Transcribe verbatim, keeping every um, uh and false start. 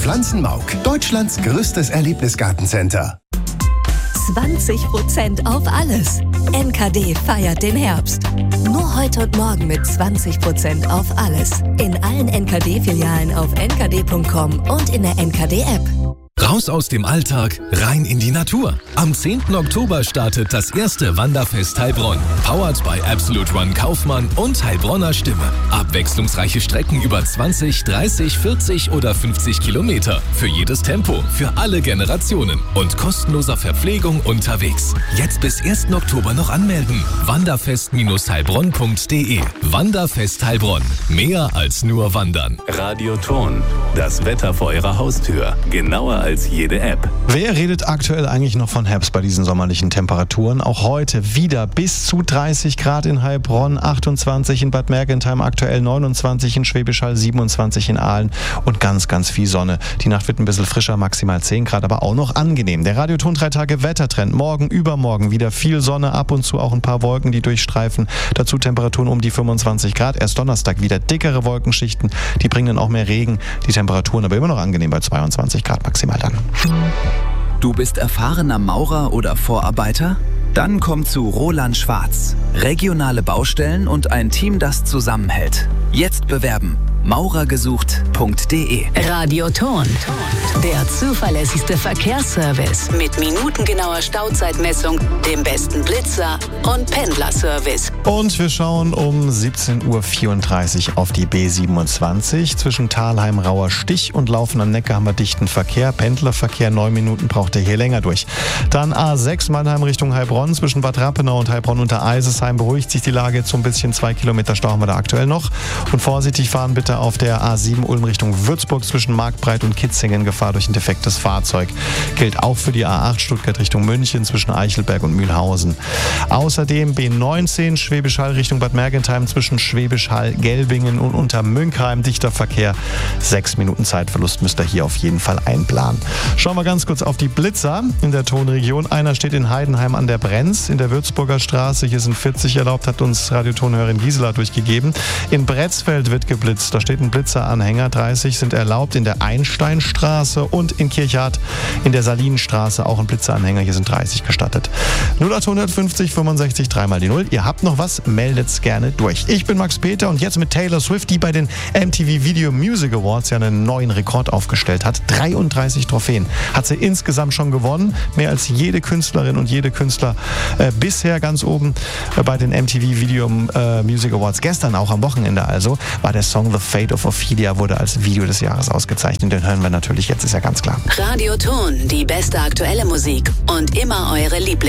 Pflanzenmauk, Deutschlands größtes Erlebnisgartencenter. zwanzig Prozent auf alles. N K D feiert den Herbst. Nur heute und morgen mit zwanzig Prozent auf alles. In allen N K D-Filialen auf n k d punkt com und in der N K D-App. Raus aus dem Alltag, rein in die Natur. Am zehnten Oktober startet das erste Wanderfest Heilbronn. Powered by Absolute Run Kaufmann und Heilbronner Stimme. Abwechslungsreiche Strecken über zwanzig, dreißig, vierzig oder fünfzig Kilometer. Für jedes Tempo, für alle Generationen. Und kostenloser Verpflegung unterwegs. Jetzt bis ersten Oktober noch anmelden. wanderfest heilbronn punkt de. Wanderfest Heilbronn. Mehr als nur wandern. Radioton. Das Wetter vor Ihrer Haustür. Genauer als jede App. Wer redet aktuell eigentlich noch von Herbst bei diesen sommerlichen Temperaturen? Auch heute wieder bis zu dreißig Grad in Heilbronn, achtundzwanzig in Bad Mergentheim, aktuell neunundzwanzig in Schwäbisch Hall, siebenundzwanzig in Aalen und ganz, ganz viel Sonne. Die Nacht wird ein bisschen frischer, maximal zehn Grad, aber auch noch angenehm. Der Radioton drei Tage Wettertrend. Morgen, übermorgen wieder viel Sonne, ab und zu auch ein paar Wolken, die durchstreifen. Dazu Temperaturen um die fünfundzwanzig Grad. Erst Donnerstag wieder dickere Wolkenschichten, die bringen dann auch mehr Regen. Die Temperaturen aber immer noch angenehm bei zweiundzwanzig Grad maximal dann. Du bist erfahrener Maurer oder Vorarbeiter? Dann komm zu Roland Schwarz. Regionale Baustellen und ein Team, das zusammenhält. Jetzt bewerben. maurergesucht punkt de. Radioton. Der zuverlässigste Verkehrsservice mit minutengenauer Stauzeitmessung, dem besten Blitzer und Pendlerservice. Und wir schauen um siebzehn Uhr vierunddreißig auf die B siebenundzwanzig. Zwischen Thalheim, Rauer Stich und Laufen am Neckar haben wir dichten Verkehr. Pendlerverkehr, neun Minuten braucht ihr hier länger durch. Dann A sechs Mannheim Richtung Heilbronn. Zwischen Bad Rappenau und Heilbronn unter Eisesheim beruhigt sich die Lage jetzt so ein bisschen. Zwei Kilometer Stau haben wir da aktuell noch. Und vorsichtig fahren bitte auf der A sieben Ulm Richtung Würzburg zwischen Marktbreit und Kitzingen. Gefahr durch ein defektes Fahrzeug. Gilt auch für die A acht Stuttgart Richtung München zwischen Eichelberg und Mühlhausen. Außerdem B neunzehn Schwäbisch Hall Richtung Bad Mergentheim zwischen Schwäbisch Hall, Gelbingen und Untermünkheim. Dichter Verkehr. Sechs Minuten Zeitverlust müsst ihr hier auf jeden Fall einplanen. Schauen wir ganz kurz auf die Blitzer in der Tonregion. Einer steht in Heidenheim an der Brenz in der Würzburger Straße. Hier sind vierzig erlaubt, hat uns Radiotonhörerin Gisela durchgegeben. In Bretzfeld wird geblitzt. Da steht ein Blitzeranhänger. dreißig sind erlaubt in der Einsteinstraße und in Kirchhardt in der Salinenstraße auch ein Blitzeranhänger. Hier sind dreißig gestattet. null acht fünfzig fünfundsechzig dreimal die null. Ihr habt noch was? Meldet's gerne durch. Ich bin Max Peter und jetzt mit Taylor Swift, die bei den M T V Video Music Awards ja einen neuen Rekord aufgestellt hat. dreiunddreißig Trophäen hat sie insgesamt schon gewonnen. Mehr als jede Künstlerin und jede Künstler äh, bisher ganz oben äh, bei den M T V Video äh, Music Awards. Gestern auch am Wochenende also war der Song The Fate of Ophelia wurde als Video des Jahres ausgezeichnet. Den hören wir natürlich jetzt, ist ja ganz klar. Radioton, die beste aktuelle Musik und immer eure Lieblings